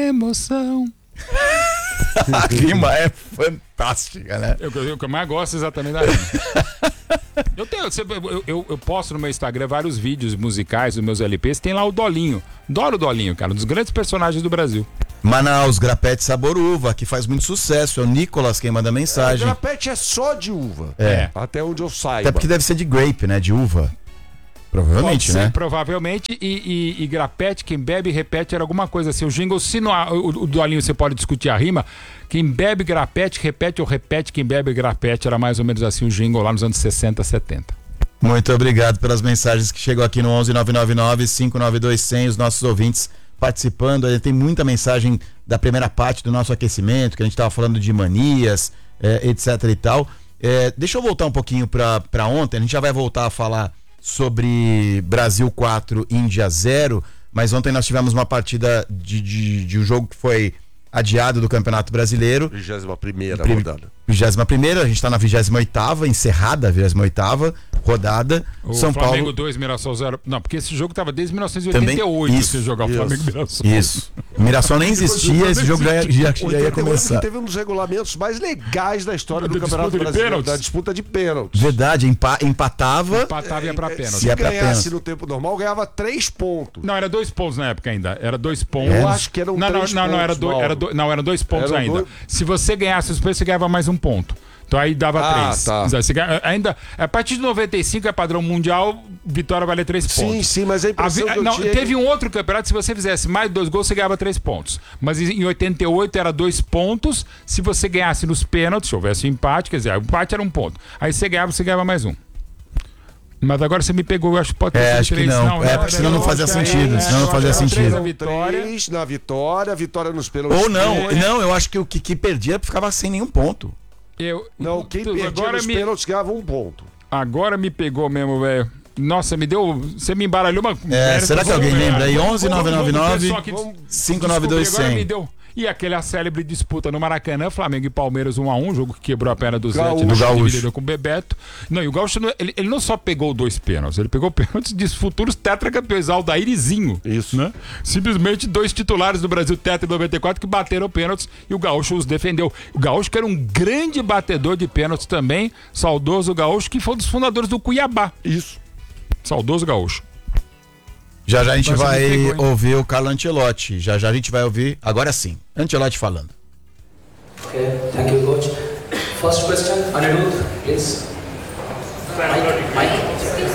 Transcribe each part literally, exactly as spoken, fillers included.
Emoção. A rima é fantástica, né? Eu, eu, eu, eu mais gosto exatamente da rima. Eu, tenho, eu, eu, eu posto no meu Instagram vários vídeos musicais dos meus L Ps. Tem lá o Dolinho. Adoro o Dolinho, cara. Um dos grandes personagens do Brasil. Manaus, grapete sabor uva, que faz muito sucesso. É o Nicolas quem manda mensagem. É, o grapete é só de uva. É. Até onde eu saiba. Até porque deve ser de grape, né? De uva. Provavelmente, Pode ser, né? Provavelmente. E, e, e grapete, quem bebe repete era alguma coisa assim. O jingle, se não, o, o Dolinho, você pode discutir a rima. Quem bebe grapete, repete ou repete. Quem bebe grapete era mais ou menos assim o jingle lá nos anos sessenta, setenta. Muito obrigado pelas mensagens que chegou aqui no onze nove nove nove, cinco nove dois, cem, os nossos ouvintes participando. Tem muita mensagem da primeira parte do nosso aquecimento, que a gente estava falando de manias, é, etc e tal. É, deixa eu voltar um pouquinho para ontem. A gente já vai voltar a falar sobre Brasil quatro, Índia zero, mas ontem nós tivemos uma partida de, de, de um jogo que foi adiado do Campeonato Brasileiro. vigésima primeira Prim- rodada. vigésima primeira, a gente está na vigésima oitava, encerrada a vigésima oitava rodada. O São Flamengo Paulo dois, Mirassol zero. Não, porque esse jogo tava desde mil novecentos e oitenta e oito. Também, isso, se jogar o isso, Flamengo e Mirassol. Isso. Mirassol nem existia, esse jogo já, ia- já, já ia começar. Teve um dos regulamentos mais legais da história Da do Campeonato disputa de Brasileiro, pênaltis. da disputa de pênaltis. Verdade, empa- empatava. Empatava e ia pra pênalti. Se Ia pra ganhasse pênalti. no tempo normal, ganhava três pontos. Não, era dois pontos na época ainda. Era dois pontos. Eu acho que eram não, três não, não, não, era pontos, dois, Mauro. era dois, não, eram dois pontos Eram ainda. dois- Se você ganhasse os pênaltis, você ganhava mais um ponto. Então aí dava Ah, três. tá. Você ganha- ainda, a partir de noventa e cinco é padrão mundial, vitória vale três pontos. Sim, sim, mas a A impressão vi- que eu não, tinha... teve um outro campeonato, se você fizesse mais dois gols, você ganhava três pontos. Mas em oitenta e oito era dois pontos. Se você ganhasse nos pênaltis, se houvesse um empate, quer dizer, o empate era um ponto. Aí você ganhava, você ganhava mais um. Mas agora você me pegou, eu acho que pode ter É, sido acho que três. não. É, porque senão não fazia acho que é- sentido, é, senão não acho fazia que eram três sentido. a vitória. Três na vitória, vitória nos pênaltis. Ou não, É. não, eu acho que o que, que perdia ficava sem nenhum ponto. Eu, Não, quem tu- perdia agora nos me, pênaltis ganhava um ponto. agora me pegou mesmo, velho. Nossa, me deu. Você me embaralhou uma. É, será que alguém lembra aí? Vamos- onze nove nove nove, vamos- vamos- vamos- cinco nove dois, descobrir, agora cem. me deu. E aquela célebre disputa no Maracanã, Flamengo e Palmeiras um a um, jogo que quebrou a perna do Zé, Gaúcho. no Gaúcho. dividido com o Bebeto. Não, e o Gaúcho, não- ele, ele não só pegou dois pênaltis, ele pegou pênaltis de futuros tetracampeões, Aldair e Zinho. Isso. Né? Simplesmente dois titulares do Brasil tetra em noventa e quatro que bateram pênaltis e o Gaúcho os defendeu. O Gaúcho que era um grande batedor de pênaltis também, saudoso Gaúcho, que foi um dos fundadores do Cuiabá. Isso. Saudoso Gaúcho. Já já a gente Mas vai me pegou, hein? ouvir o Carlo Ancelotti. Já já a gente vai ouvir, agora sim, Ancelotti falando. Okay, thank you, coach. First question, Anirudh, please. Mike, Mike.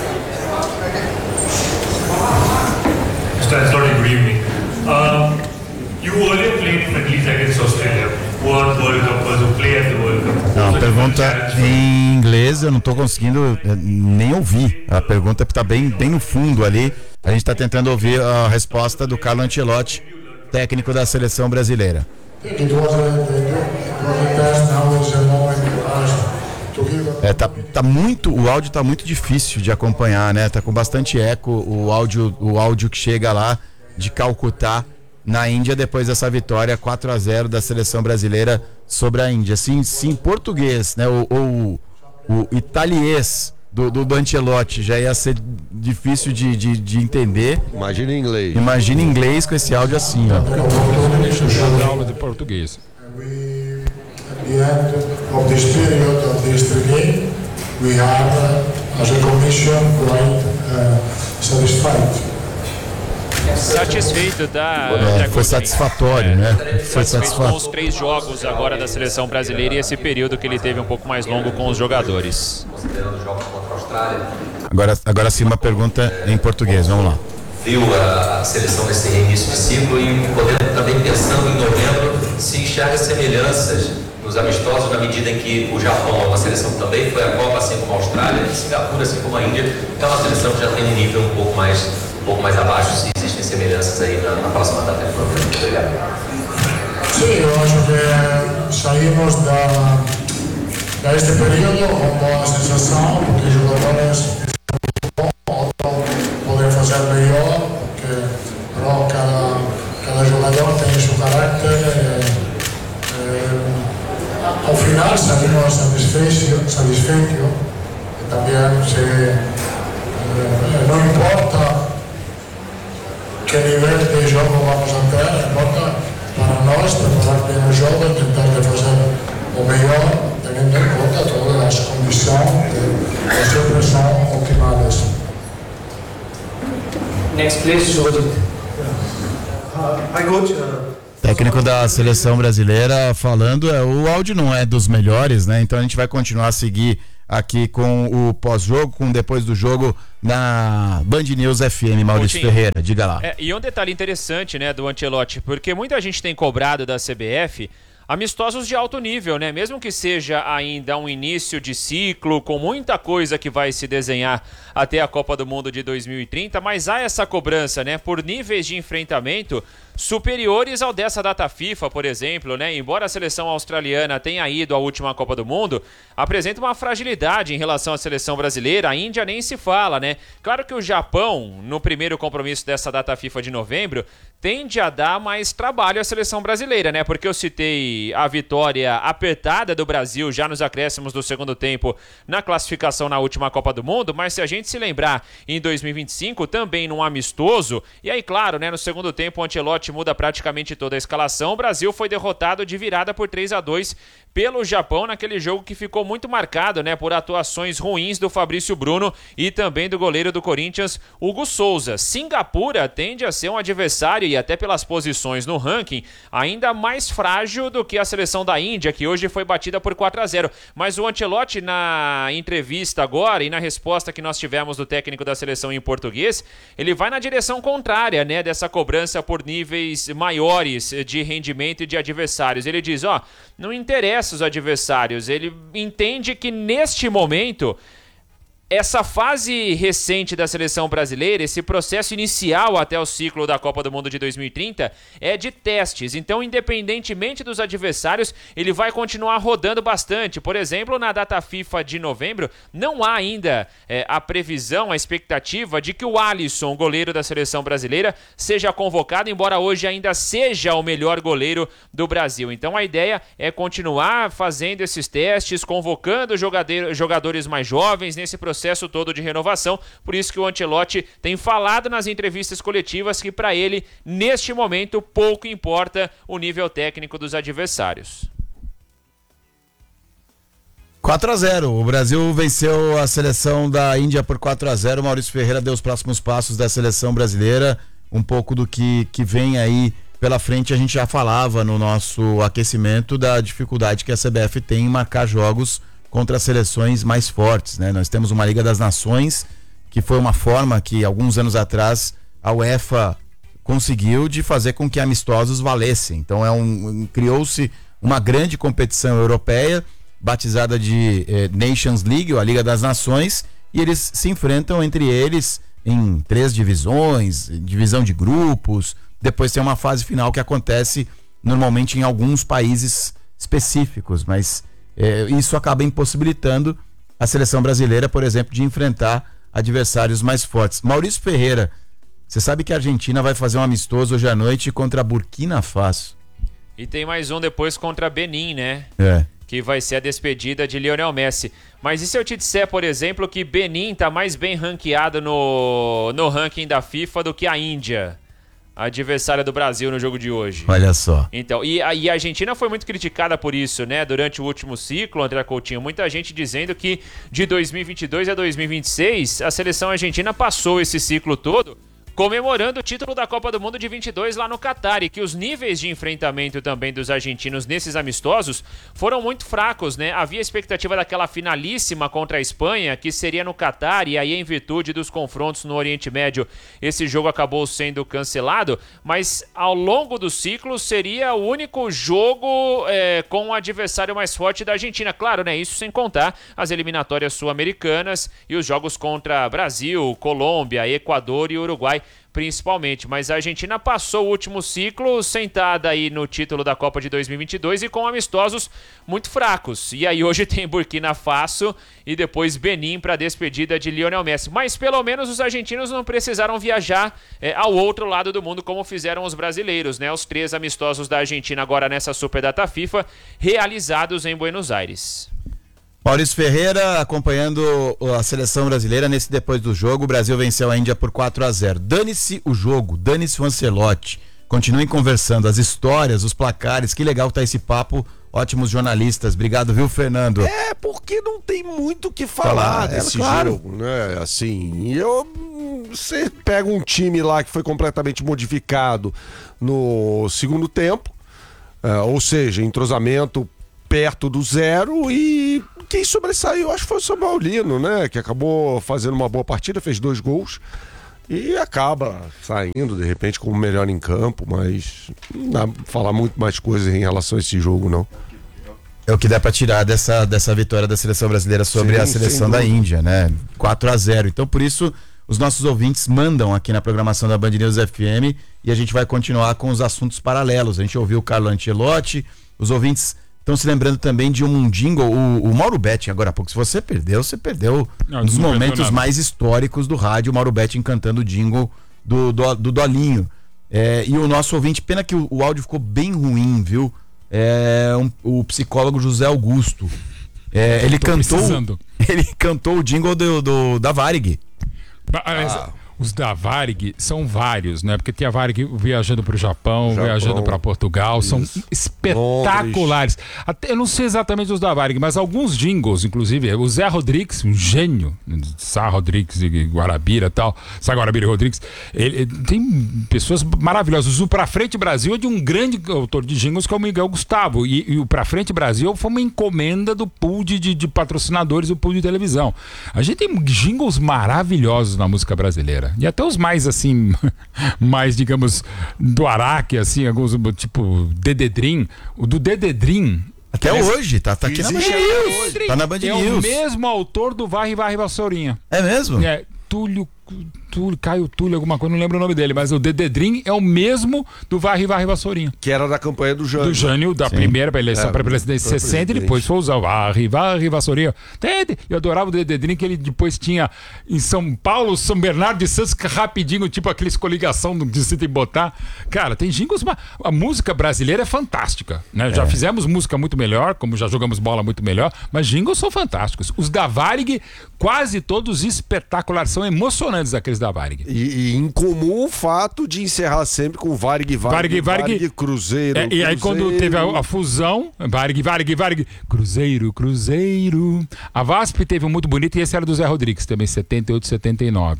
mister Ancelotti, good evening. Um, you earlier played friendlies against Australia. World World Cup was a play at the World Cup. Não, Was it a pergunta challenge for you? em inglês, eu não tô conseguindo eh, nem ouvir. A pergunta tá bem, bem no fundo ali. A gente tá tentando ouvir a resposta do Carlo Ancelotti, técnico da seleção brasileira. It was a, it was a test, now is a moment for us to give a É, tá, tá muito, o áudio tá muito difícil de acompanhar, né? Tá com bastante eco o áudio, o áudio que chega lá de Calcutá, na Índia, depois dessa vitória quatro a zero da seleção brasileira sobre a Índia. Sim, sim, português, né? O, o, o italiês do, do, do Ancelotti já ia ser difícil de, de, de entender. Imagina em inglês. Imagina em inglês com esse áudio assim, ó. Deixa eu dar aula de português. we, at the end of this period of this game, we are, uh, as a commission, quite uh, satisfied. Satisfeito, tá? É, foi satisfatório, né? Foi Satisfeito com satisfatório. os três jogos agora da seleção brasileira e esse período que ele teve um pouco mais longo com os jogadores. Considerando os jogos contra a Austrália, Agora, agora sim uma pergunta em português, vamos lá. viu a seleção nesse início de ciclo e podendo também pensando em novembro, se enxerga semelhanças nos amistosos na medida em que o Japão é uma seleção que também foi a Copa, assim como a Austrália, e Singapura, assim como a Índia, é uma seleção que já tem um nível um pouco mais, um pouco mais abaixo, se existem semelhanças aí na, na próxima data de programa. Obrigado. Sim, eu acho que saímos da, da este período com boa sensação, porque os jogadores podem fazer melhor, porque pero cada, cada jogador tem seu carácter. E, e, ao final saímos satisfeitos, satisfeitos e também se, eh, não importa que nível de jogo vamos a ter, importa nós, preparar bem o jogo, tentar de fazer o melhor, tendo em conta todas as condições que sempre são optimais. Next, please, Shobhajit. Hi, coach. Técnico da seleção brasileira falando, é, o áudio não é dos melhores, né? Então a gente vai continuar a seguir aqui com o pós-jogo, com depois do jogo na Band News F M. Maurício Coutinho, Ferreira, diga lá. É, e um detalhe interessante, né, do Ancelotti, porque muita gente tem cobrado da C B F amistosos de alto nível, né? Mesmo que seja ainda um início de ciclo, com muita coisa que vai se desenhar até a Copa do Mundo de dois mil e trinta, mas há essa cobrança, né, por níveis de enfrentamento superiores ao dessa data FIFA, por exemplo, né? Embora a seleção australiana tenha ido à última Copa do Mundo, apresenta uma fragilidade em relação à seleção brasileira. A Índia nem se fala, né? Claro que o Japão, no primeiro compromisso dessa data FIFA de novembro, tende a dar mais trabalho à seleção brasileira, né? Porque eu citei a vitória apertada do Brasil já nos acréscimos do segundo tempo na classificação na última Copa do Mundo, mas se a gente se lembrar em dois mil e vinte e cinco, também num amistoso, e aí claro, né, no segundo tempo o Ancelotti muda praticamente toda a escalação, o Brasil foi derrotado de virada por três a dois pelo Japão naquele jogo que ficou muito marcado, né, por atuações ruins do Fabrício Bruno e também do goleiro do Corinthians, Hugo Souza. Singapura tende a ser um adversário, e até pelas posições no ranking, ainda mais frágil do que a seleção da Índia, que hoje foi batida por quatro a zero. Mas o Ancelotti, na entrevista agora e na resposta que nós tivemos do técnico da seleção em português, ele vai na direção contrária, né, dessa cobrança por níveis maiores de rendimento e de adversários. Ele diz, ó, não interessa os adversários, ele entende que neste momento essa fase recente da seleção brasileira, esse processo inicial até o ciclo da Copa do Mundo de dois mil e trinta é de testes, então independentemente dos adversários, ele vai continuar rodando bastante. Por exemplo, na data FIFA de novembro, não há ainda é, a previsão, a expectativa de que o Alisson, goleiro da seleção brasileira, seja convocado, embora hoje ainda seja o melhor goleiro do Brasil. Então a ideia é continuar fazendo esses testes, convocando jogador, jogadores mais jovens nesse processo processo todo de renovação, por isso que o Ancelotti tem falado nas entrevistas coletivas que para ele, neste momento, pouco importa o nível técnico dos adversários. quatro a zero, o Brasil venceu a seleção da Índia por quatro a zero. Maurício Ferreira deu os próximos passos da seleção brasileira, um pouco do que, que vem aí pela frente. A gente já falava no nosso aquecimento da dificuldade que a C B F tem em marcar jogos contra seleções mais fortes, né? Nós temos uma Liga das Nações, que foi uma forma que alguns anos atrás a UEFA conseguiu de fazer com que amistosos valessem. Então é um, criou-se uma grande competição europeia, batizada de eh, Nations League, ou a Liga das Nações, e eles se enfrentam entre eles em três divisões, divisão de grupos, depois tem uma fase final que acontece normalmente em alguns países específicos, mas É, isso acaba impossibilitando a seleção brasileira, por exemplo, de enfrentar adversários mais fortes. Maurício Ferreira, você sabe que a Argentina vai fazer um amistoso hoje à noite contra a Burkina Faso. E tem mais um depois contra Benin, né? É. Que vai ser a despedida de Lionel Messi. Mas e se eu te disser, por exemplo, que Benin tá mais bem ranqueado no, no ranking da FIFA do que a Índia, a adversária do Brasil no jogo de hoje? Olha só. Então, e a, e a Argentina foi muito criticada por isso, né? Durante o último ciclo, André Coutinho, muita gente dizendo que de dois mil e vinte e dois a dois mil e vinte e seis, a seleção argentina passou esse ciclo todo comemorando o título da Copa do Mundo de vinte e dois lá no Catar, e que os níveis de enfrentamento também dos argentinos nesses amistosos foram muito fracos, né? Havia a expectativa daquela finalíssima contra a Espanha, que seria no Catar, e aí em virtude dos confrontos no Oriente Médio, esse jogo acabou sendo cancelado, mas ao longo do ciclo seria o único jogo é, com o adversário mais forte da Argentina. Claro, né? Isso sem contar as eliminatórias sul-americanas e os jogos contra Brasil, Colômbia, Equador e Uruguai, principalmente, mas a Argentina passou o último ciclo sentada aí no título da Copa de dois mil e vinte e dois e com amistosos muito fracos. E aí hoje tem Burkina Faso e depois Benin para a despedida de Lionel Messi. Mas pelo menos os argentinos não precisaram viajar é, ao outro lado do mundo como fizeram os brasileiros, né? Os três amistosos da Argentina agora nessa Super Data FIFA realizados em Buenos Aires. Maurício Ferreira acompanhando a seleção brasileira nesse depois do jogo. O Brasil venceu a Índia por quatro a zero. Dane-se o jogo, dane-se o Ancelotti. Continuem conversando, as histórias, os placares, que legal tá esse papo. Ótimos jornalistas, obrigado, viu, Fernando? É, porque não tem muito o que falar Falar, desse é, claro. jogo, né? Assim, eu. Você pega um time lá que foi completamente modificado no segundo tempo, uh, ou seja, entrosamento perto do zero, e quem sobressaiu, acho que foi o São Paulino, né? Que acabou fazendo uma boa partida, fez dois gols. E acaba saindo, de repente, como melhor em campo, mas não dá pra falar muito mais coisas em relação a esse jogo, não. É o que dá pra tirar dessa, dessa vitória da seleção brasileira sobre Sim, a seleção da Índia, né? quatro a zero. Então, por isso, os nossos ouvintes mandam aqui na programação da Band News F M e a gente vai continuar com os assuntos paralelos. A gente ouviu o Carlo Ancelotti, os ouvintes estão se lembrando também de um jingle, o, o Mauro Betting, agora há pouco. Se você perdeu, você perdeu Não, um dos não momentos nada. mais históricos do rádio, o Mauro Betting cantando o jingle do, do, do Dolinho. É, e o nosso ouvinte, pena que o, o áudio ficou bem ruim, viu? É, um, o psicólogo José Augusto. É, ele Tô cantou precisando. ele cantou o jingle do, do, da Varig. Ah. Os da Varig são vários, né? Porque tem a Varig viajando para o Japão, Japão, viajando para Portugal, são isso. espetaculares. Até, eu não sei exatamente os da Varig, mas alguns jingles, inclusive, o Zé Rodrigues, um gênio, Sá Rodrigues e Guarabira e tal, Sá Guarabira e Rodrigues, ele, ele tem pessoas maravilhosas. O Pra Frente Brasil é de um grande autor de jingles que é o Miguel Gustavo, e, e o Pra Frente Brasil foi uma encomenda do pool de, de, de patrocinadores do pool de televisão. A gente tem jingles maravilhosos na música brasileira. E até os mais, assim, mais, digamos, do Araque, assim, alguns, tipo, Dededrim. O do Dededrim... Até hoje, tá, tá aqui na Band Existe News. até Tá na Band é o News. mesmo autor do Varre Varre Vassourinha. É mesmo? É, Túlio, Túlio, Caio Túlio, alguma coisa, não lembro o nome dele, mas o Dededrim é o mesmo do Varre Varre Vassourinha. Que era da campanha do Jânio. Do Jânio, da Sim. primeira pra eleição É, para presidência pra de sessenta, e presidente. depois foi usar o Varre Varre Vassourinha. Dede- Eu adorava o Dededrim, que ele depois tinha em São Paulo, São Bernardo de Santos, que rapidinho, tipo aqueles coligação que você tem que botar. Cara, tem jingles, mas a música brasileira é fantástica, né? Já fizemos música muito melhor, como já jogamos bola muito melhor, mas jingles são fantásticos. Os da Varig, quase todos espetaculares, são emocionantes aqueles da Varig. E, e em comum o fato de encerrar sempre com Varig, Varig, Varig, Varig, Varig, Cruzeiro, É, e aí quando Cruzeiro. teve a, a fusão, Varig, Varig, Varig, Cruzeiro, Cruzeiro. A VASP teve um muito bonito e esse era do Zé Rodrigues também, setenta e oito, setenta e nove.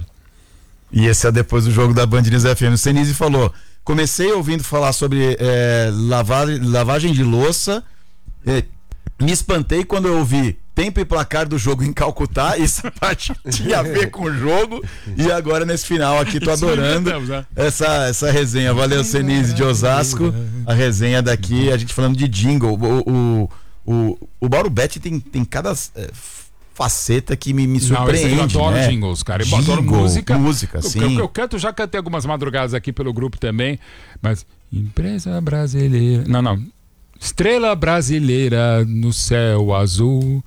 E esse é depois do jogo da Band News F M. O Senise falou: comecei ouvindo falar sobre é, lavar, lavagem de louça, é, me espantei quando eu ouvi tempo e placar do jogo em Calcutá. Essa parte tinha a ver com o jogo. E agora nesse final aqui, tô adorando inventamos, né? essa, essa resenha. Valeu, Senise de Osasco. A resenha daqui, a gente falando de jingle. O, o, o, o Mauro Betti tem, tem cada é, faceta que me, me surpreende. Não, eu adoro né? jingles, cara. Eu adoro Jingle, música. música, eu, sim. Eu, eu canto, já cantei algumas madrugadas aqui pelo grupo também, mas empresa brasileira. Não, não. Estrela brasileira no céu azul,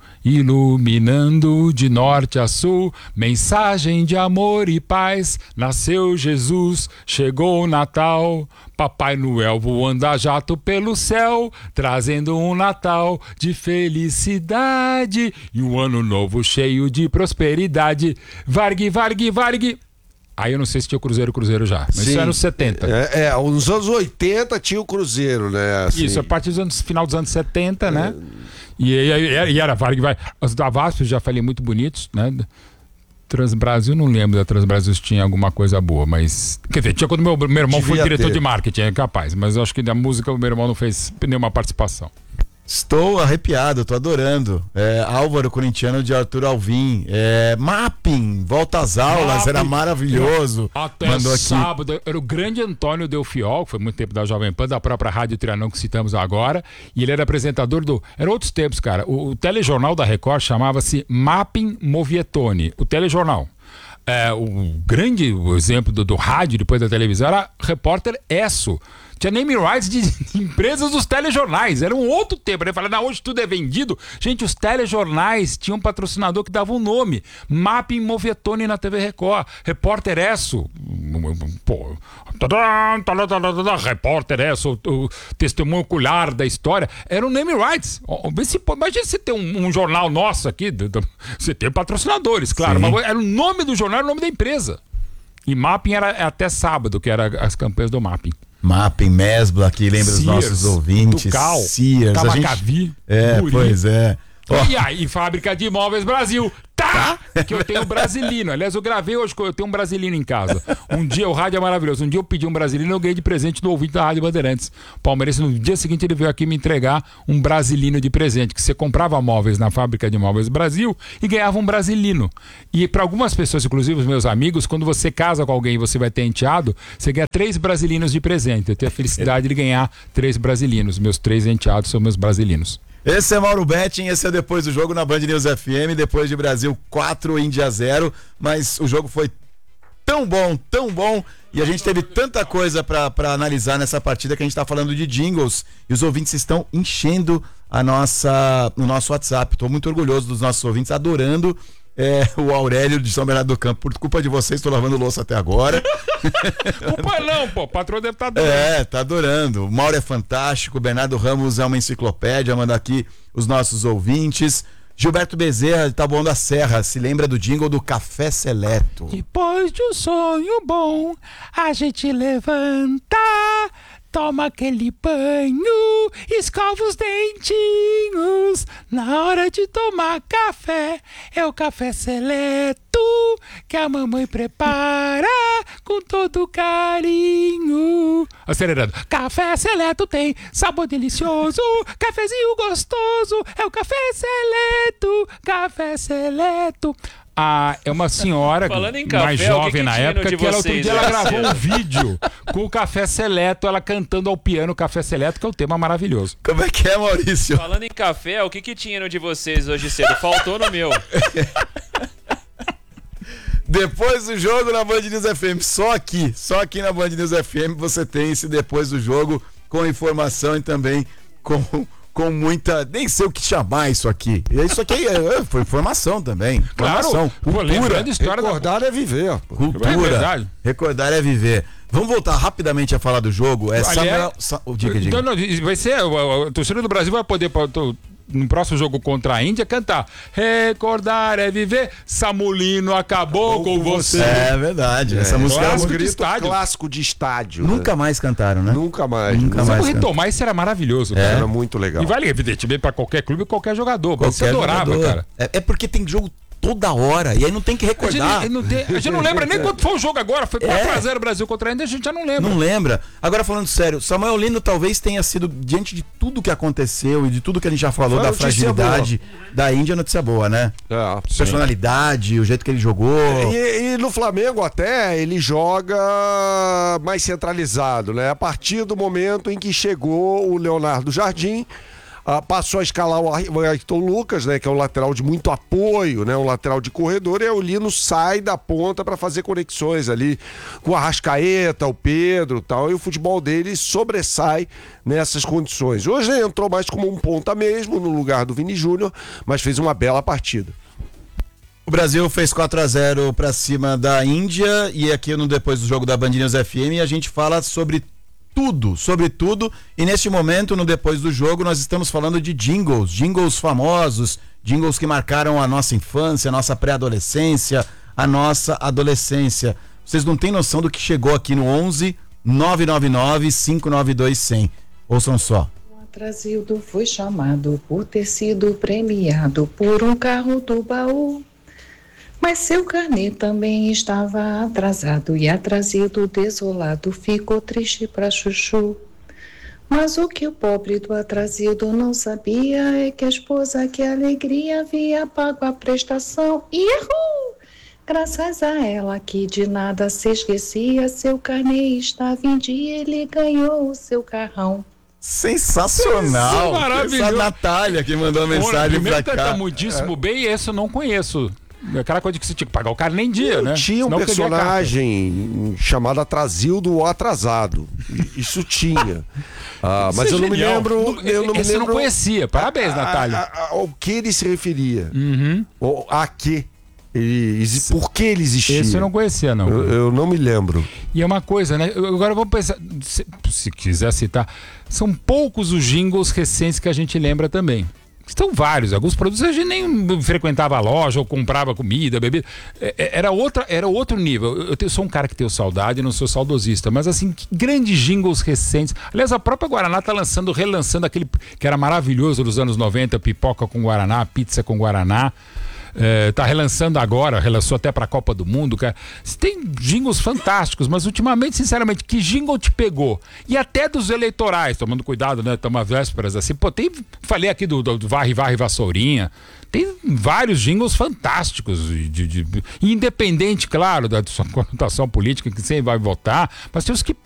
iluminando de norte a sul, mensagem de amor e paz, nasceu Jesus, chegou o Natal, Papai Noel voando a jato pelo céu, trazendo um Natal de felicidade e um ano novo cheio de prosperidade. Vargue, vargue, vargue. Aí eu não sei se tinha o Cruzeiro Cruzeiro já, mas Sim. isso é nos setenta. É, é, nos anos oitenta tinha o Cruzeiro, né? Assim. Isso, a partir dos anos, final dos anos setenta, né? E, e, e era Varg, vai. Os da VASP eu já falei muito bonitos, né? Transbrasil, não lembro da Transbrasil se tinha alguma coisa boa, mas. Quer dizer, tinha quando meu, meu irmão foi Devia diretor ter. de marketing, é capaz, mas eu acho que da música o meu irmão não fez nenhuma participação. Estou arrepiado, tô adorando. É, Álvaro Corintiano de Arthur Alvim. É, mapping, volta às aulas, Mapping. era maravilhoso. Até Mandou aqui. sábado, era o grande Antônio Delfiol, que foi muito tempo da Jovem Pan, da própria Rádio Trianon que citamos agora, e ele era apresentador do... Eram outros tempos, cara. O, o telejornal da Record chamava-se Mapping Movietone, o telejornal. É, o grande exemplo do, do rádio depois da televisão era Repórter Esso. Tinha name rights de empresas dos telejornais. Era um outro tempo. Ele falava, hoje tudo é vendido. Gente, os telejornais tinham um patrocinador que dava um nome. Mapping Movietone na T V Record. Repórter Esso. Pô. Tadã, tadã, tadã, tadã, Repórter Esso. O, o testemunho ocular da história. Eram name rights. Imagina você ter um, um jornal nosso aqui. Você tem patrocinadores, claro. Sim. Mas era o nome do jornal, era o nome da empresa. E Mapping era até sábado, que era as campanhas do Mapping. Mapping, Mesbla, aqui lembra os nossos ouvintes. Ducal, Sears, a gente... Tabacavi, É, Guri. pois é. Ó, E aí, Fábrica de Imóveis Brasil, tá? Que eu tenho um brasilino. Aliás, eu gravei hoje que eu tenho um brasilino em casa. Um dia, o rádio é maravilhoso. Um dia eu pedi um brasilino, eu ganhei de presente do ouvinte da Rádio Bandeirantes. Palmeirense, no dia seguinte ele veio aqui me entregar um brasilino de presente, que você comprava móveis na Fábrica de Imóveis Brasil e ganhava um brasilino. E para algumas pessoas, inclusive os meus amigos, quando você casa com alguém e você vai ter enteado, você ganha três brasilinos de presente. Eu tenho a felicidade de ganhar três brasilinos. Meus três enteados são meus brasilinos. esse é Mauro Betting, esse é Depois do Jogo na Band News F M, depois de Brasil quatro, Índia zero, mas o jogo foi tão bom, tão bom, e a gente teve tanta coisa pra, pra analisar nessa partida que a gente tá falando de jingles, e os ouvintes estão enchendo a nossa, o nosso WhatsApp. Tô muito orgulhoso dos nossos ouvintes, adorando é, o Aurélio de São Bernardo do Campo. Por culpa de vocês, tô lavando louça até agora. Culpa não, pô. O patrão deve estar adorando. É, tá adorando. O Mauro é fantástico, o Bernardo Ramos é uma enciclopédia, manda aqui os nossos ouvintes. Gilberto Bezerra, de Taboão da Serra, se lembra do jingle do Café Seleto. Depois de um sonho bom, a gente levanta, toma aquele banho, escova os dentinhos. Na hora de tomar café, é o Café Seleto que a mamãe prepara com todo carinho. Acelerando. Café Seleto tem sabor delicioso, cafezinho gostoso, é o Café Seleto, Café Seleto. Ah, é uma senhora Falando em café, mais o que jovem que na tinha no época de que ela, outro vocês, dia ela né? gravou um vídeo com o Café Seleto, ela cantando ao piano o Café Seleto, que é um tema maravilhoso. Como é que é, Maurício? Falando em café, o que que tinha no de vocês hoje cedo? Faltou no meu. Depois do jogo na Band News F M, só aqui, só aqui na Band News F M você tem esse depois do jogo com informação e também com, com muita, nem sei o que chamar isso aqui. Isso aqui é, foi informação também. Informação, Claro, cultura. lembrando a história Recordar é viver. pô. Cultura. É verdade. Recordar é viver. Vamos voltar rapidamente a falar do jogo. É Samuel. Sa, oh, diga, diga. Então, não, vai ser, a, a torcida do Brasil vai poder, no próximo jogo contra a Índia, cantar Recordar é viver, Samulino acabou com você. É verdade. Essa música é clássico muito... de estádio. Clássico de estádio. Nunca né? mais cantaram, né? Nunca mais. Nunca Nunca Se mais eu cantaram. retomar, isso era maravilhoso. É. Cara. Era muito legal. E vale, evidentemente, para qualquer clube, qualquer jogador. Você Qualquer adorava, jogador. cara. É, é porque tem jogo toda hora e aí não tem que A recordar. gente, não tem- a gente não lembra nem quanto foi o jogo agora. Foi quatro a zero Brasil contra a Índia, a gente já não lembra. Não lembra? Agora falando sério, Samuel Lino talvez tenha sido, diante de tudo que aconteceu e de tudo que a gente já falou Foi da notícia fragilidade da Índia, notícia boa, né? É. Personalidade, o jeito que ele jogou. E, e no Flamengo até ele joga mais centralizado, né? A partir do momento em que chegou o Leonardo Jardim, ah, passou a escalar o Ar- o Ayrton Lucas, né? Que é um lateral de muito apoio, né? Um lateral de corredor, e aí o Lino sai da ponta para fazer conexões ali com o Arrascaeta, o Pedro e tal, e o futebol dele sobressai nessas condições. Hoje ele entrou mais como um ponta mesmo, no lugar do Vini Júnior, mas fez uma bela partida. O Brasil fez quatro a zero pra cima da Índia e aqui no Depois do Jogo da Band News F M a gente fala sobre tudo, sobre tudo, e neste momento, no Depois do Jogo, nós estamos falando de jingles, jingles famosos, jingles que marcaram a nossa infância, a nossa pré-adolescência, a nossa adolescência. Vocês não têm noção do que chegou aqui no onze nove nove nove cinco nove dois zero zero. Ouçam só. O Atrasildo foi chamado por ter sido premiado por um carro do baú. Mas seu carnê também estava atrasado e Atrasildo desolado ficou triste pra chuchu. Mas o que o pobre do Atrasildo não sabia é que a esposa que alegria havia pago a prestação. Ihu! Graças a ela que de nada se esquecia, seu carnê estava em dia, ele ganhou o seu carrão. Sensacional! Maravilhoso. Essa Natália que mandou a mensagem pra Primeiro cá. tá muitíssimo bem, e esse eu não conheço. Aquela coisa que você tinha que pagar o cara nem dia, né? Tinha um Senão perdia a carta. personagem chamado Atrasildo ou Atrasado. Isso tinha. Ah, mas Isso é eu não me genial. lembro. Eu não me Esse eu não lembro conhecia. Parabéns, a- Natália. a- a- Ao que ele se referia. Uhum. Ou a que ele, exi- por que ele existia. Esse eu não conhecia, não. Eu, eu não me lembro. E é uma coisa, né? Eu- Agora vamos pensar, se, se quiser citar, são poucos os jingles recentes que a gente lembra também. Estão vários, alguns produtos a gente nem frequentava a loja ou comprava comida, bebida. Era, outra, era outro nível. Eu, eu sou um cara que tenho saudade, não sou saudosista, mas assim, que grandes jingles recentes. Aliás, a própria Guaraná está lançando, relançando aquele que era maravilhoso dos anos noventa, pipoca com Guaraná, pizza com Guaraná. É, tá relançando agora, relançou até pra Copa do Mundo, cara. Tem jingles fantásticos, mas ultimamente, sinceramente, que jingle te pegou? E até dos eleitorais, tomando cuidado, né? Estamos vésperas assim. Pô, tem, falei aqui do, do Varre, Varre, Vassourinha. Tem vários jingles fantásticos, de, de, de, independente, claro, da sua conotação política, que você vai votar, mas tem os que